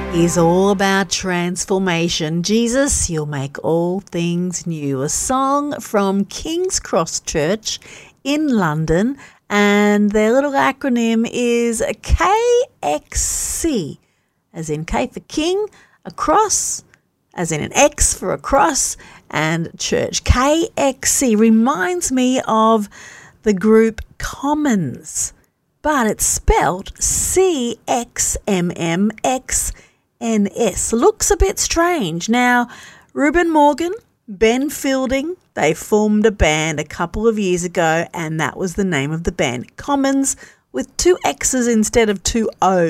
is all about transformation. Jesus, you'll make all things new. A song from King's Cross Church in London, and their little acronym is KXC, as in K for King, a cross, as in an X for a cross, and church. KXC reminds me of the group Commons, but it's spelt CXMMXNS. Looks a bit strange. Now, Reuben Morgan, Ben Fielding, they formed a band a couple of years ago, and that was the name of the band, Commons, with two X's instead of two O's.